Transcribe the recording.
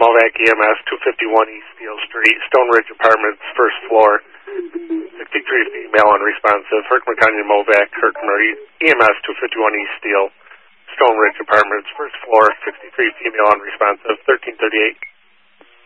Movac EMS, 251 East Steel Street, Stone Ridge Apartments, first floor, 63 female unresponsive. Herkimer County Movac, Herkimer EMS, 251 East Steel, Stone Ridge Apartments, first floor, 63 female unresponsive, 1338.